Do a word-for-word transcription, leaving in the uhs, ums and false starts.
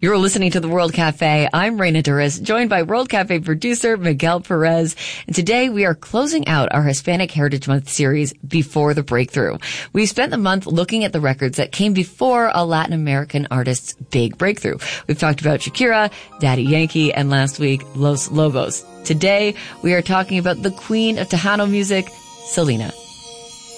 You're listening to the World Cafe. I'm Reina Duras, joined by World Cafe producer Miguel Perez. And today we are closing out our Hispanic Heritage Month series, Before the Breakthrough. We've spent the month looking at the records that came before a Latin American artist's big breakthrough. We've talked about Shakira, Daddy Yankee, and last week, Los Lobos. Today, we are talking about the queen of Tejano music, Selena.